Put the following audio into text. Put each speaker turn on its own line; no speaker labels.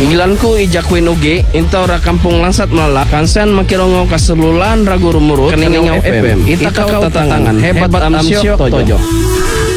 Panggilanku ijakwin ugi intaura kampung langsat melala kansen makirongo kaselulan ragu rumurut keningaw FM ita kau tatangan hebat amsyo tojo.